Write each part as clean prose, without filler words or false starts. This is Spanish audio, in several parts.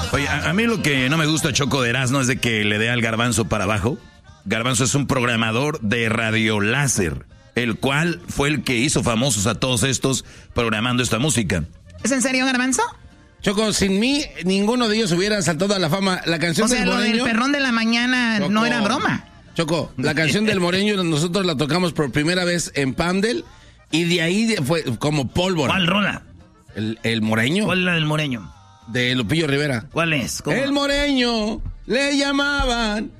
Oye, a mí lo que no me gusta, Choco, de Erasmo es de que le dé al Garbanzo para abajo. Garbanzo es un programador de radio láser, el cual fue el que hizo famosos a todos estos programando esta música. ¿Es en serio, Garbanzo? Choco, sin mí, ninguno de ellos hubiera saltado a la fama. La canción del Moreño... lo del perrón de la mañana, Choco, no era broma. Choco, la canción del Moreño nosotros la tocamos por primera vez en Pandel y de ahí fue como pólvora. ¿Cuál rola? El Moreño. ¿Cuál es la del Moreño? De Lupillo Rivera. ¿Cuál es? ¿Cómo? El Moreño, le llamaban...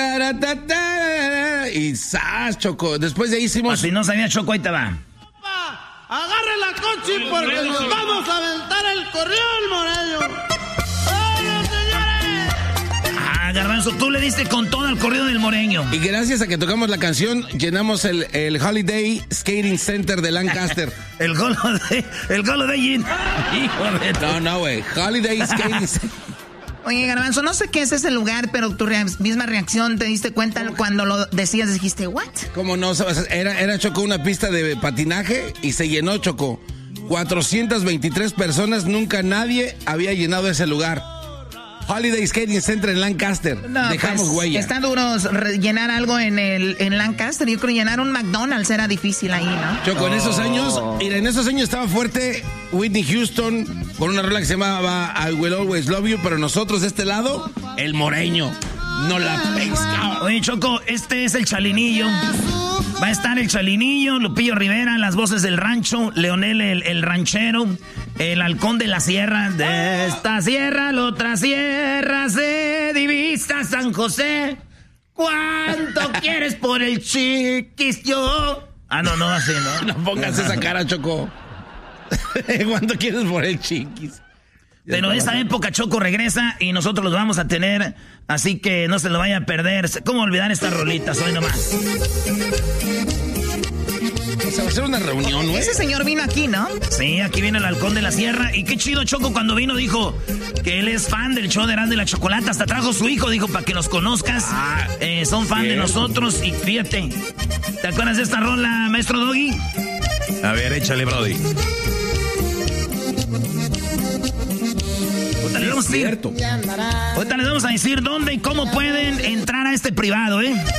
Y ¡zas, Choco! Después de ahí hicimos... Si no sabía, Choco, ahí te va. Agarre la coche porque nos vamos a aventar el corrión, Moreño. ¡Vamos, señores! Garbanzo, tú le diste con todo al corrido del Moreño. Y gracias a que tocamos la canción, llenamos el Holiday Skating Center de Lancaster. el Holiday Inn. Hijo de... No, güey. Holiday Skating Center. Oye, Garbanzo, no sé qué es ese lugar, pero tu misma reacción, ¿te diste cuenta cuando lo decías? Dijiste, ¿what? ¿Cómo no? Era, Choco, una pista de patinaje y se llenó, Choco. 423 personas, nunca nadie había llenado ese lugar. Holiday Skating Center en Lancaster. No, dejamos pues, huella. Está duro llenar algo en Lancaster. Yo creo que llenar un McDonald's era difícil ahí, ¿no? Choco, en esos años estaba fuerte Whitney Houston con una rola que se llamaba I Will Always Love You, pero nosotros de este lado, el Moreño. No la pesca. Oye, Choco, este es el Chalinillo. Va a estar el Chalinillo, Lupillo Rivera, las voces del rancho, Leonel el ranchero, el halcón de la sierra. De esta sierra a la otra sierra se divisa San José. ¿Cuánto quieres por el chiquis yo? No, así, ¿no? No pongas esa cara, Choco. ¿Cuánto quieres por el chiquis? Pero esa época, Choco, regresa y nosotros los vamos a tener, así que no se lo vaya a perder. ¿Cómo olvidar estas rolitas hoy nomás? Se va a hacer una reunión, ¿no? Ese señor vino aquí, ¿no? Sí, aquí viene el halcón de la sierra. Y qué chido, Choco, cuando vino dijo que él es fan del show de Erasmo y la Chocolata. Hasta trajo su hijo, dijo, para que los conozcas. Son fan de nosotros y fíjate. ¿Te acuerdas de esta rola, maestro Doggy? A ver, échale, brody. Ahorita les vamos a decir dónde y cómo pueden entrar a este privado, ¿eh?